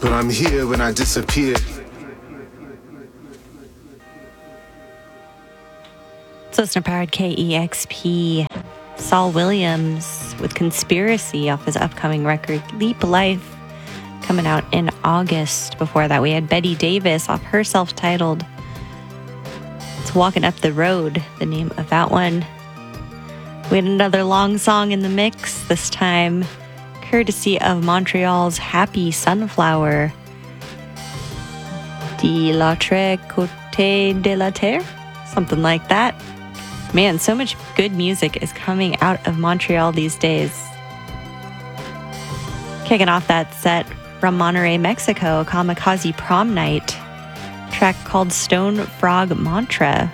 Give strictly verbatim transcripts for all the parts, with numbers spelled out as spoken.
but I'm here when I disappear. It's listener-powered K E X P. Saul Williams with Conspiracy off his upcoming record, Leap Life, coming out in August. Before that, we had Betty Davis off her self-titled It's Walking Up the Road, the name of that one. We had another long song in the mix, this time courtesy of Montreal's Happy Sunflower. De l'autre côté de la terre? Something like that. Man, so much good music is coming out of Montreal these days. Kicking off that set from Monterrey, Mexico, Kamikaze Prom Night, track called Stone Frog Mantra,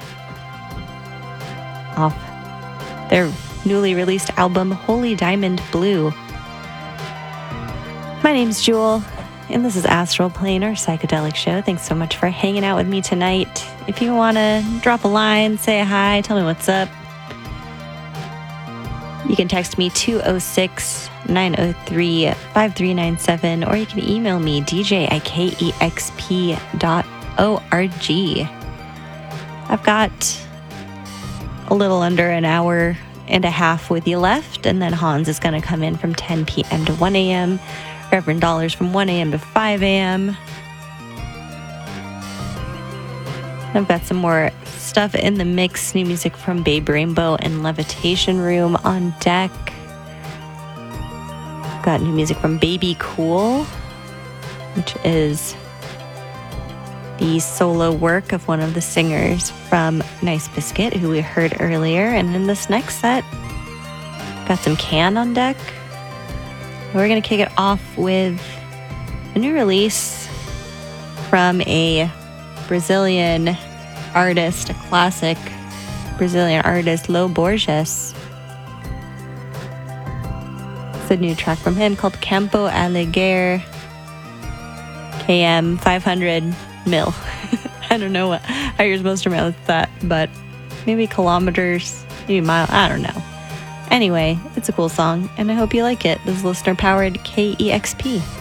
off their newly released album Holy Diamond Blue. My name's Jewel, and this is Astral Plane, our psychedelic show. Thanks so much for hanging out with me tonight. If you want to drop a line, say hi, tell me what's up, you can text me two oh six, nine oh three, five three nine seven, or you can email me d j at kexp dot org. I've got a little under an hour and a half with you left, and then Hans is going to come in from ten p.m. to one a.m., Reverend Dollars from one a.m. to five a.m. I've got some more stuff in the mix. New music from Babe Rainbow and Levitation Room on deck. Got new music from Baby Cool, which is the solo work of one of the singers from Nice Biscuit, who we heard earlier. And in this next set, got some Can on deck. We're going to kick it off with a new release from a Brazilian artist, a classic Brazilian artist, Lo Borges. It's a new track from him called Campo Alegre, K M five hundred mil. I don't know what, how you're supposed to pronounce that, but maybe kilometers, maybe mile, I don't know. Anyway, it's a cool song, and I hope you like it. This is listener-powered K E X P.